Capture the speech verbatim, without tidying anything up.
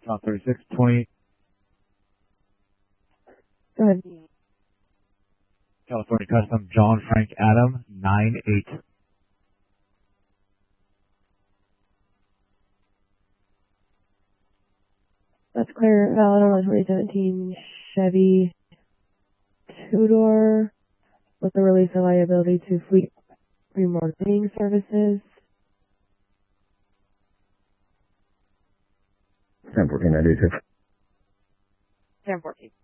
Channel thirty-six, twenty. Go ahead. California Custom, John Frank Adam, nine eight. That's clear. Valid on a twenty seventeen Chevy two-door with the release of liability to Fleet Remortgaging Services. ten fourteen ninety-two. ten fourteen.